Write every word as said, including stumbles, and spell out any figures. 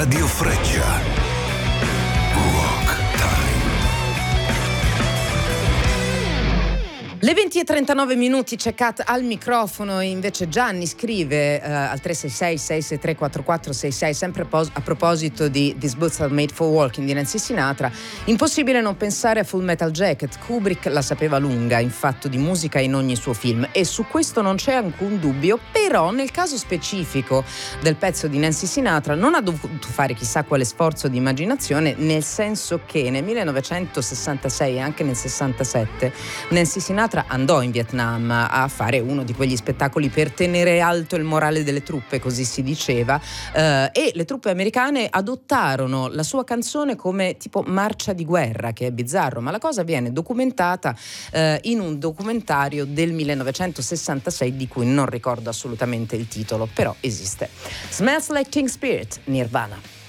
Radio Freccia. Rock Time. Le venti e trentanove minuti, c'è Kat al microfono, invece Gianni scrive uh, al tre sei sei sei sei tre quattro quattro sei sei, sempre pos- a proposito di These Boots Are Made for Walking di Nancy Sinatra. Impossibile non pensare a Full Metal Jacket. Kubrick la sapeva lunga in fatto di musica in ogni suo film, e su questo non c'è alcun dubbio, però nel caso specifico del pezzo di Nancy Sinatra non ha dovuto fare chissà quale sforzo di immaginazione, nel senso che nel millenovecentosessantasei e anche nel sessantasette Nancy Sinatra andò in Vietnam a fare uno di quegli spettacoli per tenere alto il morale delle truppe, così si diceva, eh, e le truppe americane adottarono la sua canzone come tipo marcia di guerra, che è bizzarro, ma la cosa viene documentata eh, in un documentario del millenovecentosessantasei di cui non ricordo assolutamente il titolo, però esiste. Smells Like Teen Spirit, Nirvana.